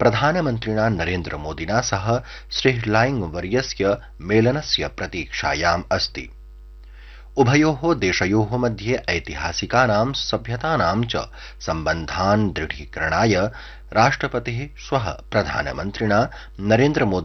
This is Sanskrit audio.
प्रधानमन्त्रिणा नरेन्द्रमोदिना सह श्रीलाइंग वर्यस्य मेलनस्य प्रतीक्षायाम् अस्ति। उभयोः देशयोः मध्ये ऐतिहासिकानां सभ्यतानां च सम्बन्धान् दृढीकरणाय राष्ट्रपतिः श्वः प्रधानमन्त्रिणा नरेन्द्रमोदिना